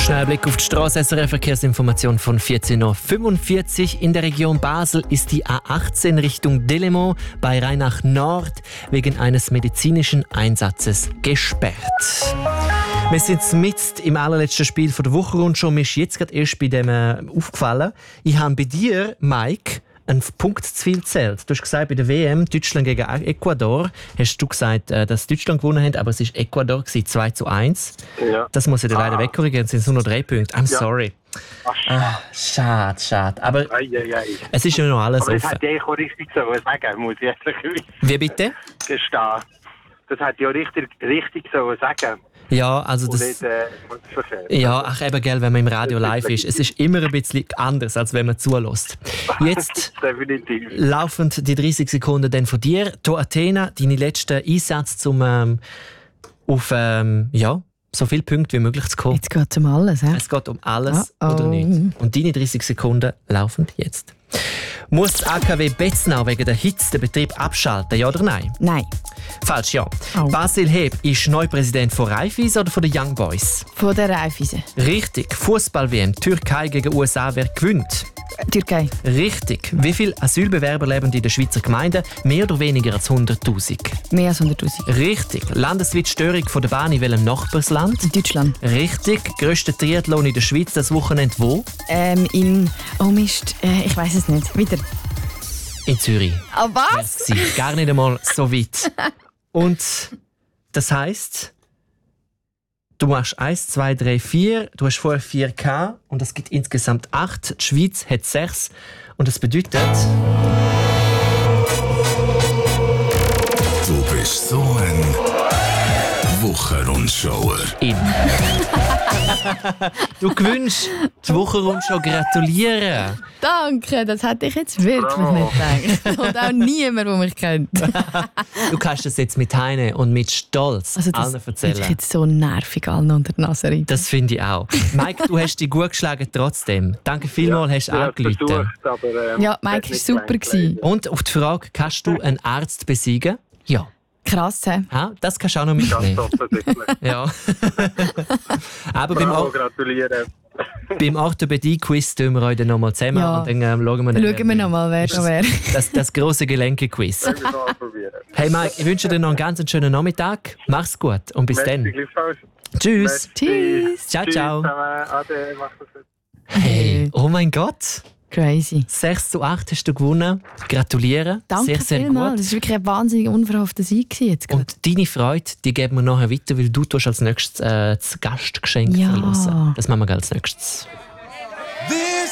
Schnell Blick auf die Straße, SRF-Verkehrsinformation von 14.45 Uhr. In der Region Basel ist die A18 Richtung Delémont bei Rheinach Nord wegen eines medizinischen Einsatzes gesperrt. Wir sind mitten im allerletzten Spiel der Wochenrundschau. Mir ist jetzt gerade erst bei dem aufgefallen. Ich habe bei dir, Mike, einen Punkt zu viel zählt. Du hast gesagt, bei der WM Deutschland gegen Ecuador hast du gesagt, dass Deutschland gewonnen hat, aber es war Ecuador 2:1. Ja. Das muss ich dir leider wegkorrigieren, es sind nur noch 3 Punkte. I'm sorry. Schade. Aber es ist ja noch alles offen. Das hätte ich auch richtig so sagen, muss ich ehrlich Wie bitte? gestehen. Das hätte ich auch richtig so sagen. Ja, also das... Nicht, ja, eben, gell, wenn man im Radio live ist. Es ist immer ein bisschen anders, als wenn man zulässt. Jetzt laufen die 30 Sekunden dann von dir. To Athena, deine letzten Einsätze, um auf so viele Punkte wie möglich zu kommen. Jetzt geht es um alles, he? Es geht um alles oder nichts. Und deine 30 Sekunden laufen jetzt. Muss das AKW Betznau wegen der Hitze den Betrieb abschalten, ja oder nein? Nein. Falsch, ja. Basil Heb ist neu Präsident von Raiffeisen oder von den Young Boys? Von der Raiffeisen. Richtig. Fußball-WM, Türkei gegen USA, wer gewinnt? Türkei. Richtig. Wie viele Asylbewerber leben in den Schweizer Gemeinden? Mehr oder weniger als 100'000? Mehr als 100'000. Richtig. Landesweite Störung von der Bahn in welchem Nachbarsland? Deutschland. Richtig. Grösster Triathlon in der Schweiz das Wochenende wo? Ich weiss es nicht. Wieder. In Zürich. Oh, was? Merci. Gar nicht einmal so weit. Und das heisst, du machst 1, 2, 3, 4. Du hast vorher 4 gehabt und es gibt insgesamt 8. Die Schweiz hat 6. Und das bedeutet... Du bist so ein Wochenrundschauer. Du gewinnst die Wochenrundschau. Gratulieren. Danke, das hätte ich jetzt wirklich nicht gedacht. Und auch niemand, der mich kennt. Du kannst das jetzt mit Heine und mit Stolz allen erzählen. Das ist jetzt so nervig, allen unter die Nase rein. Das finde ich auch. Mike, du hast dich gut geschlagen trotzdem. Danke vielmals, hast du angerufen. Ja, Mike war super. Und auf die Frage, kannst du einen Arzt besiegen? Ja. Krass, hä? Ja, das kannst du auch noch mitnehmen. Ja. Aber gratulieren. Beim Orthopädie-Quiz tun wir euch dann nochmal zusammen und dann schauen wir nochmal, wer da wäre. Das grosse Gelenke-Quiz. Hey Mike, ich wünsche dir noch einen ganz schönen Nachmittag. Mach's gut und bis dann. Tschüss. Tschüss. Ciao. Hey, oh mein Gott. Crazy. 6:8 hast du gewonnen. Gratulieren. Danke sehr vielmals. gut. Das war wirklich ein wahnsinnig unverhoffter Sieg jetzt gerade. Und deine Freude, die geben wir nachher weiter, weil du als nächstes das Gastgeschenk verlosen. Das machen wir als nächstes.